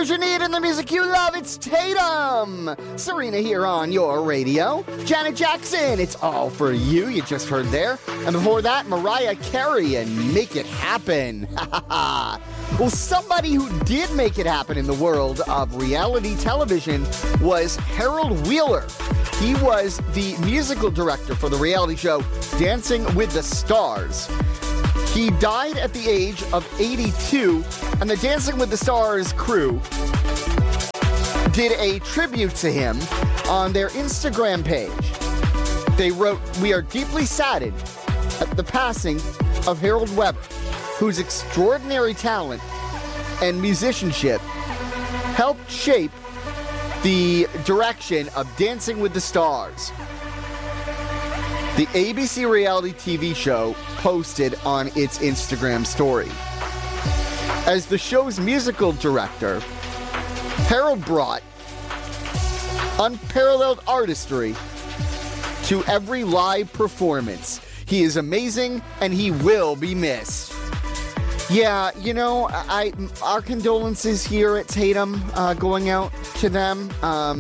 news you need and the music you love. It's Tatum. Serena here on your radio. Janet Jackson, it's all for you. You just heard there. And before that, Mariah Carey and Make It Happen. Well, somebody who did make it happen in the world of reality television was Harold Wheeler. He was the musical director for the reality show Dancing with the Stars. He died at the age of 82, and the Dancing with the Stars crew did a tribute to him on their Instagram page. They wrote, "We are deeply saddened at the passing of Harold Weber, whose extraordinary talent and musicianship helped shape the direction of Dancing with the Stars." The ABC reality TV show posted on its Instagram story. As the show's musical director, Harold brought unparalleled artistry to every live performance. He is amazing and he will be missed. Yeah, you know, our condolences here at Tatum going out to them.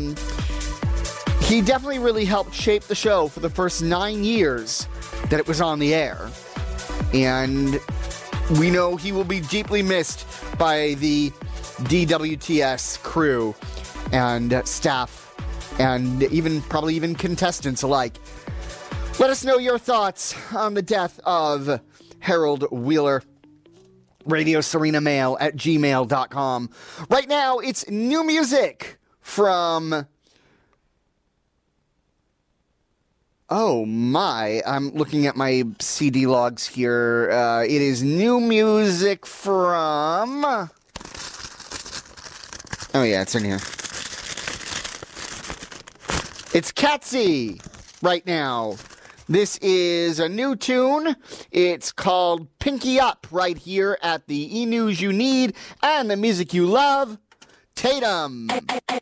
He definitely really helped shape the show for the first 9 years that it was on the air. And we know he will be deeply missed by the DWTS crew and staff and probably even contestants alike. Let us know your thoughts on the death of Harold Wheeler. RadioSerenaMail@gmail.com. Right now, it's new music from... Oh my, I'm looking at my CD logs here. It is new music from... Oh yeah, it's in here. It's Catsy right now. This is a new tune. It's called Pinky Up right here at the E! News You Need and the music you love. Tatum.